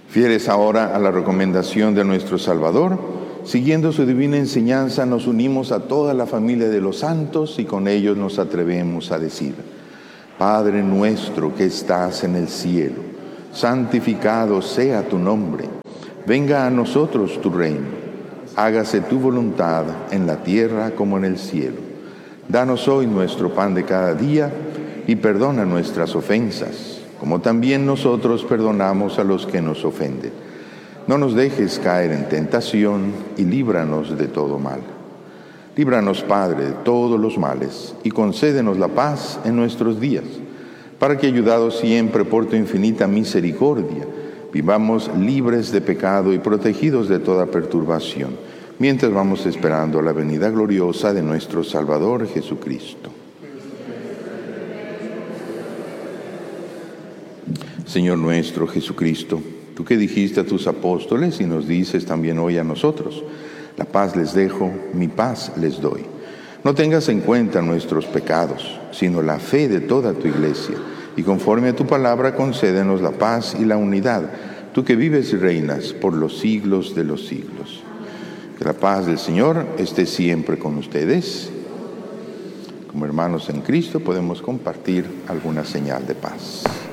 Fieles ahora a la recomendación de nuestro Salvador, siguiendo su divina enseñanza, nos unimos a toda la familia de los santos y con ellos nos atrevemos a decir: Padre nuestro que estás en el cielo, santificado sea tu nombre. Venga a nosotros tu reino. Hágase tu voluntad en la tierra como en el cielo. Danos hoy nuestro pan de cada día y perdona nuestras ofensas, como también nosotros perdonamos a los que nos ofenden. No nos dejes caer en tentación y líbranos de todo mal. Líbranos, Padre, de todos los males y concédenos la paz en nuestros días, para que, ayudados siempre por tu infinita misericordia, vivamos libres de pecado y protegidos de toda perturbación, mientras vamos esperando la venida gloriosa de nuestro Salvador Jesucristo. Señor nuestro Jesucristo, tú que dijiste a tus apóstoles y nos dices también hoy a nosotros: la paz les dejo, mi paz les doy. No tengas en cuenta nuestros pecados, sino la fe de toda tu iglesia, y conforme a tu palabra concédenos la paz y la unidad, tú que vives y reinas por los siglos de los siglos. Que la paz del Señor esté siempre con ustedes. Como hermanos en Cristo podemos compartir alguna señal de paz.